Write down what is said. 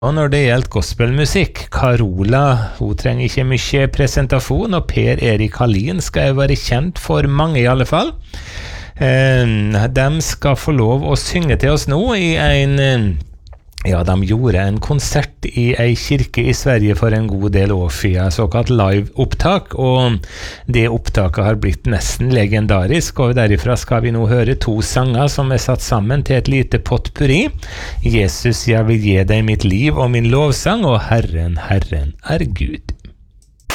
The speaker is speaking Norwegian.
Og når det gjelder gospelmusikk, Carola, hun trenger ikke mye presentasjon, og Per Erik Hallin skal jo være kjent for mange i alle fall. De skal få lov å synge til oss nå i de gjorde en konsert i en kirke i Sverige for en god del år siden, såkalt live-opptak, og det opptaket har blitt nesten legendarisk, og derifra skal vi nå høre 2 sanger som er satt sammen til et lite potpurri. Jesus, jeg vil gi deg mitt liv og min lovsang, og Herren, Herren er Gud.